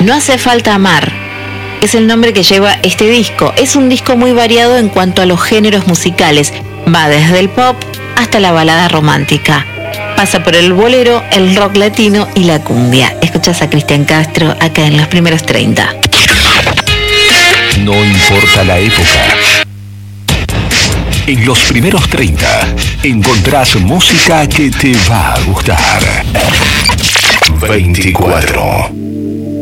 No hace falta amar es el nombre que lleva este disco. Es un disco muy variado en cuanto a los géneros musicales. Va desde el pop hasta la balada romántica. Pasa por el bolero, el rock latino y la cumbia. Escuchás a Cristian Castro acá en Los Primeros 30. No importa la época. En Los Primeros 30 encontrás música que te va a gustar. 24.